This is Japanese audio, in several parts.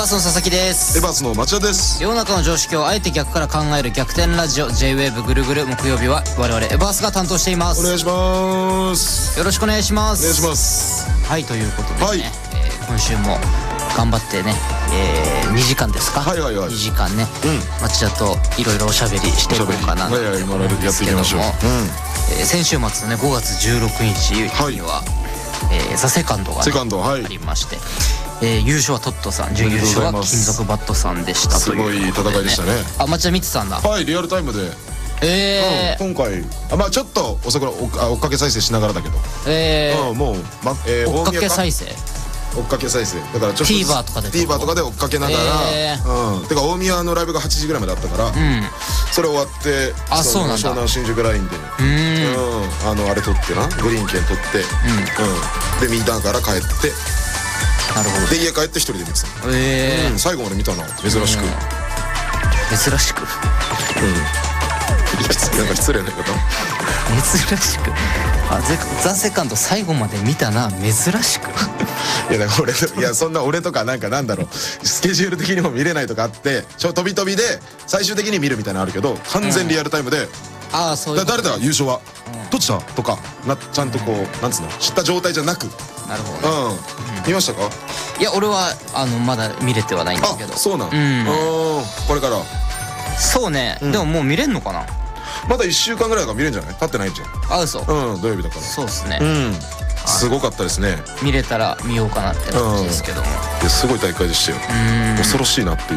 バースの佐々木です。 エバースの町田です。 世の中の常識をあえて逆から考える逆転ラジオ J-WAVE ぐるぐる。木曜日は我々エバースが担当しています。 お願いします。 よろしくお願いします。 お願いします。 はい、ということでね、 はい、 今週も頑張ってね、2時間ですか。 はいはいはい、 2時間ね、町田といろいろおしゃべりしていこうかなと思うんですけども、先週末のね5月16日には、ザ・セカンドが、ありまして、優勝はトットさん、準優勝は金属バットさんでしたという、 すごい戦いでしたね。 あ、町田見てたんだ。 はい、リアルタイムで。今回まあちょっと遅く追っかけ再生しながらだけど、もう追っかけ再生だからちょっと TVer とかで TVer とかで追っかけながら、てか大宮のライブが8時ぐらいまであったから、それ終わってそうなんだ、 湘南新宿ラインであれ取ってな、グリーン券取って、で見たから帰って、 なるほど、 で家帰って一人で見てた。最後まで見たな、珍しく。なんか失礼なこと珍しくザ・セカンド最後まで見たな、珍しく。 いやだからそんな俺とかなんだろう、スケジュール的にも見れないとかあって、飛び飛びで最終的に見るみたいなのあるけど、完全リアルタイムで、 そういう誰だ優勝はどっちだとかちゃんとこうなんつうの、知った状態じゃなく。 なるほど、 見ましたか？ いや俺はまだ見れてはないんだけど。 そうなん、これから。そうね、 でももう見れんのかな。 まだ1週間ぐらいが見れるんじゃない？経ってないんじゃん。 嘘。 土曜日だから。 そうですね。 すごかったですね。 見れたら見ようかなって感じですけども。 すごい大会でしたよ。恐ろしいなっていう。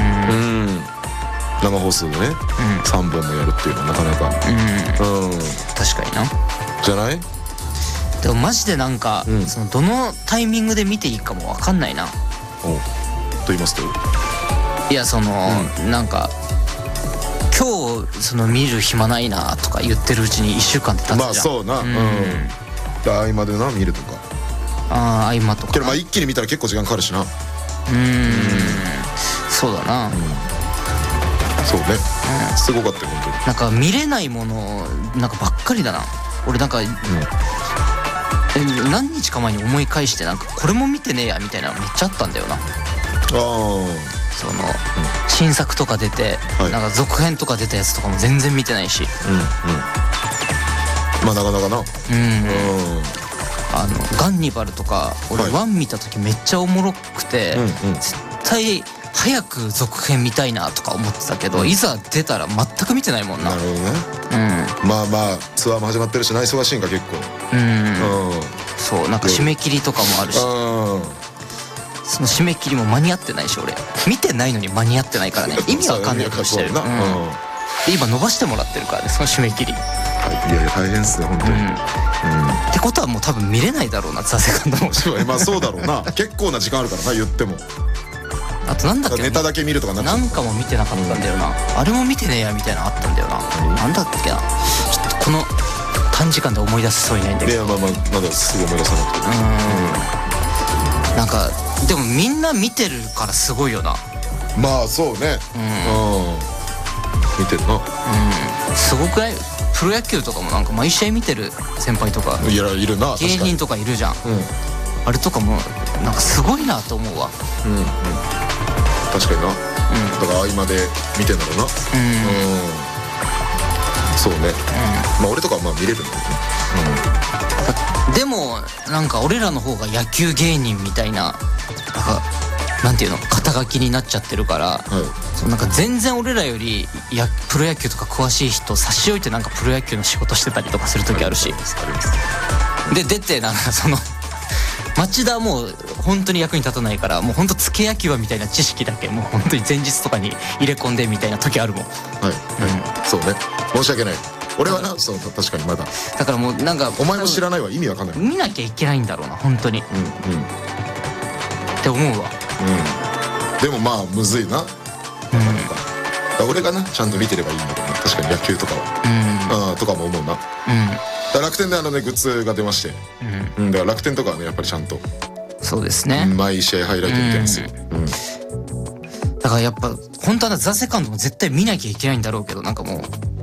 生放送でね、3本もやるっていうのはなかなか。 確かにな。 じゃない？ でもマジでなんか、そのどのタイミングで見ていいかも分かんないな。 と言いますと？ いやなんか今日見る暇ないなとか言ってるうちに1週間って経つじゃん。 まあそうな。合間でな見るとか。 合間とか。 けど一気に見たら結構時間かかるしな。 そうだな。 そうね。すごかったよ本当に。 なんか見れないものなんかばっかりだな。俺なんか何日か前に思い返して、なんかこれも見てねえやみたいなのめっちゃあったんだよな。新作とか出て、なんか続編とか出たやつとかも全然見てないし。 まあなかなかな。 ガンニバルとか俺1見た時めっちゃおもろくて、絶対早く続編見たいなとか思ってたけど、いざ出たら全く見てないもんな。 なるほどね。まあまあツアーも始まってるしな、忙しいんか結構。 そう、なんか締め切りとかもあるし、その締め切りも間に合ってないし、俺見てないのに間に合ってないからね、意味わかんないことしてる。今伸ばしてもらってるからね、その締め切り。いや大変っすね本当に。 ってことはもう多分見れないだろうな、ザ・セカンドも。 まあそうだろうな。結構な時間あるからな、言っても。 あとなんだっけ、 ネタだけ見るとかなんかも見てなかったんだよな。あれも見てねえやみたいなのあったんだよな。なんだっけな、ちょっとこの短時間で思い出せそうにないんだけど。 いやまだすぐ思い出さなくて。 なんかでもみんな見てるからすごいよな。 まあそうね。見てるな。 すごくない？プロ野球とかもなんか毎試合見てる先輩とかいるな。 芸人とかいるじゃん。あれとかもなんかすごいなと思うわ。 確かにな。だから合間で見てんだろうな。そうね。まあ俺とかはまあ見れるんだけどね。 でもなんか俺らの方が野球芸人みたいな、なんていうの、肩書きになっちゃってるから、なんか全然俺らよりプロ野球とか詳しい人差し置いて、なんかプロ野球の仕事してたりとかする時あるし、で出てなんか町田はもう本当に役に立たないから、もう本当付け焼き場みたいな知識だけもう本当に前日とかに入れ込んでみたいな時あるもん。そうね、 申し訳ない。俺はな、そう確かにまだ。 だからもうなんかお前も知らないわ、意味わかんない。 見なきゃいけないんだろうな本当に。って思うわ。 でもまあむずいな。俺がなちゃんと見てればいいんだけどな、確かに野球とかはとかも思うな。楽天でグッズが出まして、だから楽天とかはねやっぱりちゃんと。そうですね。毎試合ハイライト見てますよ。だからやっぱ本当はザ・セカンドも絶対見なきゃいけないんだろうけど、なんかもう